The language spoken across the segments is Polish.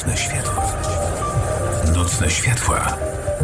Nocne światła. Nocne światła.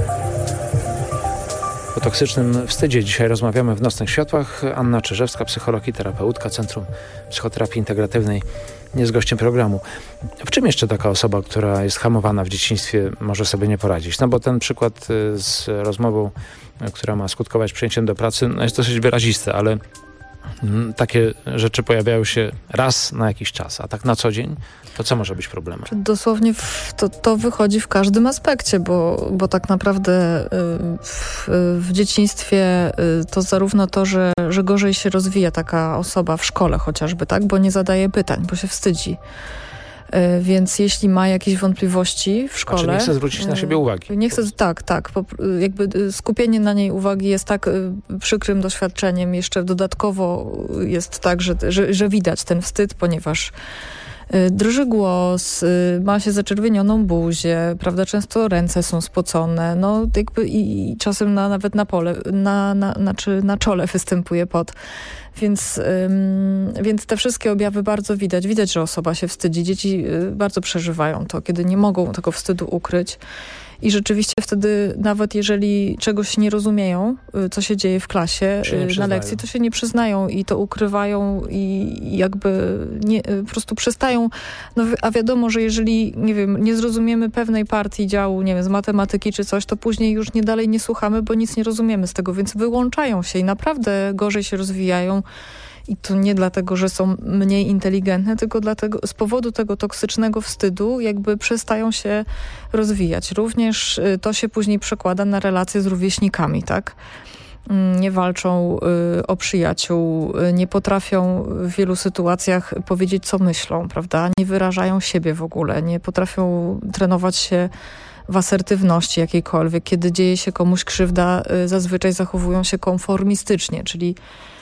O toksycznym wstydzie dzisiaj rozmawiamy w Nocnych Światłach. Anna Czyżewska, psycholog i terapeutka Centrum Psychoterapii Integratywnej, jest gościem programu. W czym jeszcze taka osoba, która jest hamowana w dzieciństwie, może sobie nie poradzić? No bo ten przykład z rozmową, która ma skutkować przyjęciem do pracy, no jest dosyć wyrazisty, ale takie rzeczy pojawiają się raz na jakiś czas, a tak na co dzień, to co może być problemem? Dosłownie to wychodzi w każdym aspekcie, bo tak naprawdę w dzieciństwie to zarówno to, że gorzej się rozwija taka osoba w szkole chociażby, tak, bo nie zadaje pytań, bo się wstydzi. Więc jeśli ma jakieś wątpliwości w szkole... Znaczy nie chce zwrócić na siebie uwagi. Nie chce, tak. Jakby skupienie na niej uwagi jest tak przykrym doświadczeniem. Jeszcze dodatkowo jest tak, że widać ten wstyd, ponieważ drży głos, ma się zaczerwienioną buzię, prawda, często ręce są spocone, no jakby i czasem nawet na czole występuje pot. Więc te wszystkie objawy bardzo widać. Widać, że osoba się wstydzi. Dzieci bardzo przeżywają to, kiedy nie mogą tego wstydu ukryć. I rzeczywiście wtedy, nawet jeżeli czegoś nie rozumieją, co się dzieje w klasie, na lekcji, to się nie przyznają i to ukrywają i jakby po prostu przestają. No, a wiadomo, że jeżeli, nie wiem, nie zrozumiemy pewnej partii działu, nie wiem, z matematyki czy coś, to później już dalej nie słuchamy, bo nic nie rozumiemy z tego, więc wyłączają się i naprawdę gorzej się rozwijają. I to nie dlatego, że są mniej inteligentne, tylko z powodu tego toksycznego wstydu jakby przestają się rozwijać. Również to się później przekłada na relacje z rówieśnikami, tak? Nie walczą o przyjaciół, nie potrafią w wielu sytuacjach powiedzieć, co myślą, prawda? Nie wyrażają siebie w ogóle, nie potrafią trenować się w asertywności jakiejkolwiek. Kiedy dzieje się komuś krzywda, zazwyczaj zachowują się konformistycznie, czyli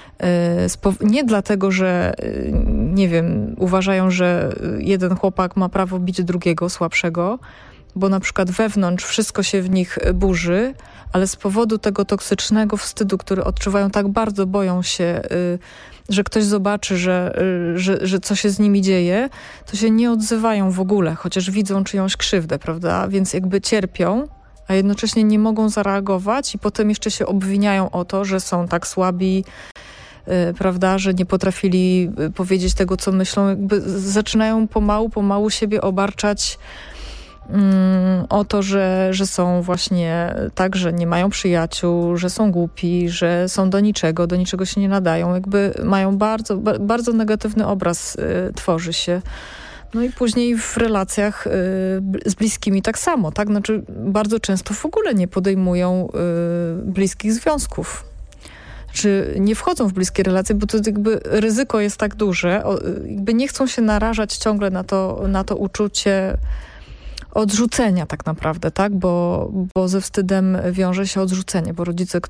nie dlatego, że nie wiem, uważają, że jeden chłopak ma prawo bić drugiego, słabszego, bo na przykład wewnątrz wszystko się w nich burzy, ale z powodu tego toksycznego wstydu, który odczuwają, tak bardzo boją się, że ktoś zobaczy, że co się z nimi dzieje, to się nie odzywają w ogóle, chociaż widzą czyjąś krzywdę, prawda? Więc jakby cierpią, a jednocześnie nie mogą zareagować i potem jeszcze się obwiniają o to, że są tak słabi, prawda, że nie potrafili powiedzieć tego, co myślą. Jakby zaczynają pomału siebie obarczać o to, że są właśnie tak, że nie mają przyjaciół, że są głupi, że są do niczego się nie nadają. Jakby mają bardzo, bardzo negatywny obraz, tworzy się. No i później w relacjach z bliskimi tak samo, tak? Znaczy bardzo często w ogóle nie podejmują bliskich związków. Czy nie wchodzą w bliskie relacje, bo to jakby ryzyko jest tak duże, jakby nie chcą się narażać ciągle na to uczucie odrzucenia tak naprawdę, tak? Bo ze wstydem wiąże się odrzucenie, bo rodzice,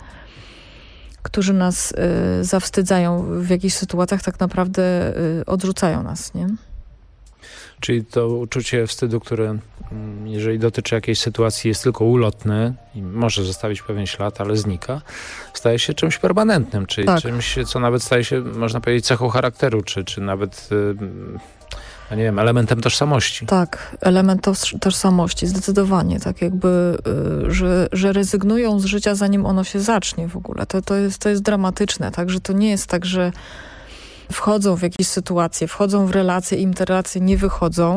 którzy nas zawstydzają w jakichś sytuacjach, tak naprawdę odrzucają nas, nie? Czyli to uczucie wstydu, które jeżeli dotyczy jakiejś sytuacji jest tylko ulotne i może zostawić pewien ślad, ale znika, staje się czymś permanentnym, czyli czymś, co nawet staje się, można powiedzieć, cechą charakteru, czy nawet no nie wiem, elementem tożsamości. Tak, element tożsamości, zdecydowanie. Tak jakby, że rezygnują z życia, zanim ono się zacznie w ogóle. To jest dramatyczne, tak, że to nie jest tak, że wchodzą w jakieś sytuacje, wchodzą w relacje i im te relacje nie wychodzą,